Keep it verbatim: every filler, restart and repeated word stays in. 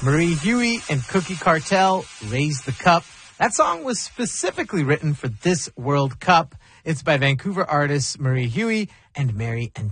Marie Huey and Cookie Cartel, Raise the Cup. That song was specifically written for this World Cup. It's by Vancouver artists Marie Huey and Mary and